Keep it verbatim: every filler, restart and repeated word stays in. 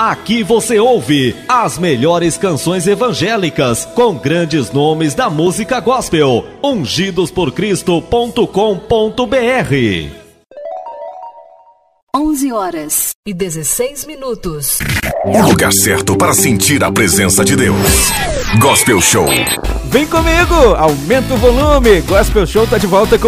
Aqui você ouve as melhores canções evangélicas com grandes nomes da música gospel. ungidos por cristo ponto com ponto b r. onze horas e dezesseis minutos. O lugar certo para sentir a presença de Deus. Gospel Show. Vem comigo, aumenta o volume. Gospel Show tá de volta com